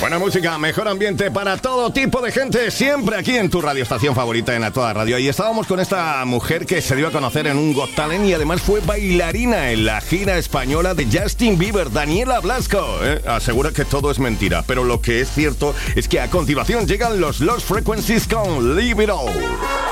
Buena música, mejor ambiente para todo tipo de gente, siempre aquí en tu radioestación favorita, en A Toda Radio. Y estábamos con esta mujer que se dio a conocer en un Got Talent y además fue bailarina en la gira española de Justin Bieber, Daniela Blasco. Asegura que todo es mentira, pero lo que es cierto es que a continuación llegan los Lost Frequencies con Leave It All.